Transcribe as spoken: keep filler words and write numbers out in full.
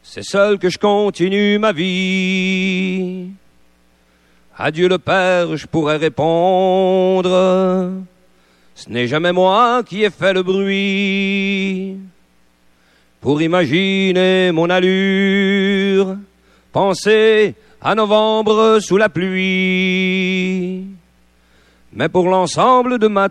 c'est seul que je continue ma vie. À Dieu le Père, je pourrais répondre, ce n'est jamais moi qui ai fait le bruit. Pour imaginer mon allure, penser à novembre sous la pluie. Mais pour l'ensemble de ma